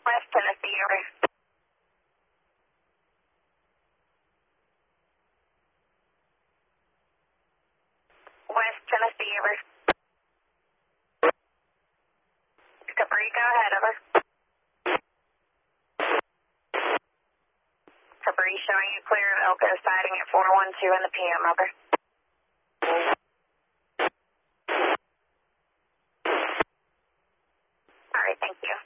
West Tennessee, over. West Tennessee, over. Capri, go ahead, over. Capri, showing you clear of Elko siding at 412 in the PM, over. All right, thank you.